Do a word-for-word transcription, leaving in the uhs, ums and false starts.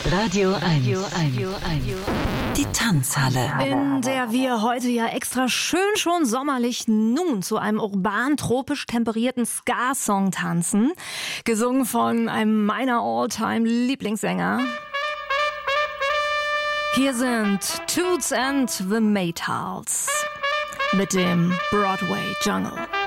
Radio eins. Die Tanzhalle. In der wir heute ja extra schön schon sommerlich nun zu einem urban-tropisch temperierten Ska-Song tanzen. Gesungen von einem meiner All-Time-Lieblingssänger. Hier sind Toots and the Maytals mit dem Broadway Jungle.